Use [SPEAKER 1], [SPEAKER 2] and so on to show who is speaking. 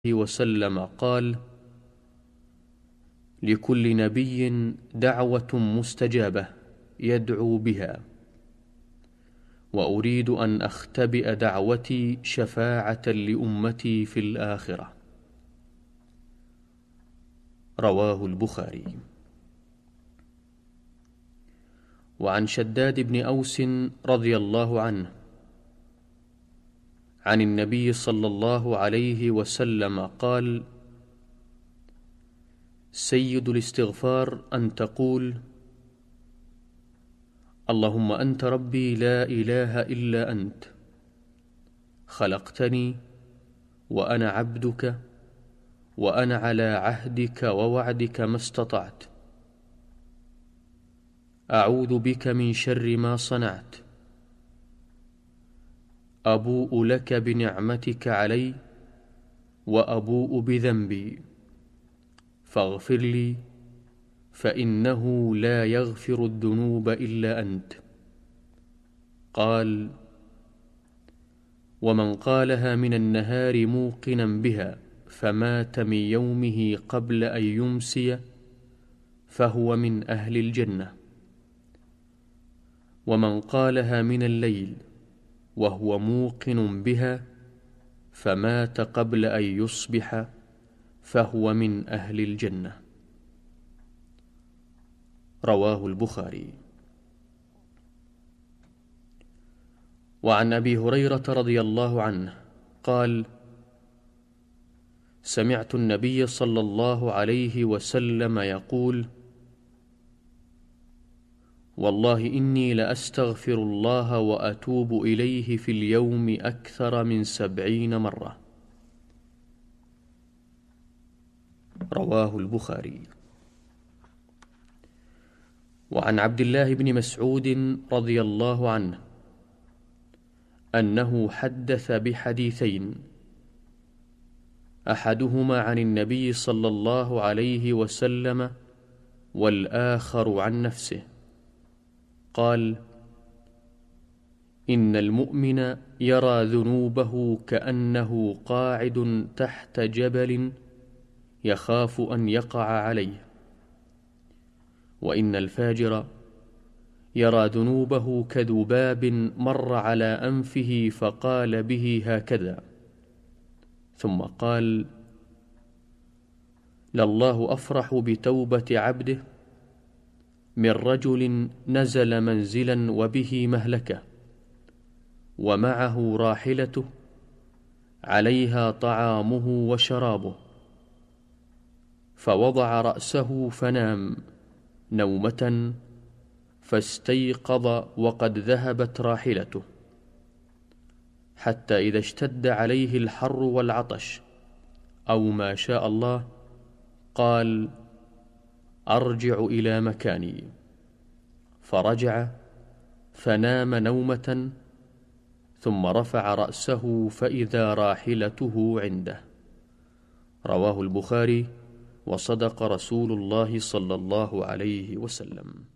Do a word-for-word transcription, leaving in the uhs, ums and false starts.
[SPEAKER 1] وسلم قال: لكل نبي دعوة مستجابة يدعو بها، وأريد أن أختبئ دعوتي شفاعة لأمتي في الآخرة. رواه البخاري. وعن شداد بن أوس رضي الله عنه عن النبي صلى الله عليه وسلم قال: سيد الاستغفار أن تقول: اللهم أنت ربي لا إله إلا أنت، خلقتني وأنا عبدك، وأنا على عهدك ووعدك ما استطعت، أعوذ بك من شر ما صنعت، أبوء لك بنعمتك علي وأبوء بذنبي، فاغفر لي فإنه لا يغفر الذنوب إلا أنت. قال: ومن قالها من النهار موقنا بها فمات من يومه قبل أن يمسي فهو من أهل الجنة، ومن قالها من الليل وهو موقن بها فمات قبل أن يصبح فهو من أهل الجنة. رواه البخاري. وعن أبي هريرة رضي الله عنه قال: سمعت النبي صلى الله عليه وسلم يقول: والله إني لأستغفر الله وأتوب إليه في اليوم أكثر من سبعين مرة. رواه البخاري. وعن عبد الله بن مسعود رضي الله عنه أنه حدث بحديثين، أحدهما عن النبي صلى الله عليه وسلم والآخر عن نفسه. قال: إن المؤمن يرى ذنوبه كأنه قاعد تحت جبل يخاف أن يقع عليه، وإن الفاجر يرى ذنوبه كذباب مر على أنفه فقال به هكذا، ثم قال: لله أفرح بتوبة عبده من رجل نزل منزلا وبه مهلكة ومعه راحلته عليها طعامه وشرابه، فوضع رأسه فنام نومة فاستيقظ وقد ذهبت راحلته، حتى إذا اشتد عليه الحر والعطش أو ما شاء الله قال: أرجع إلى مكاني، فرجع فنام نومة ثم رفع رأسه فإذا راحلته عنده. رواه البخاري. وصدق رسول الله صلى الله عليه وسلم.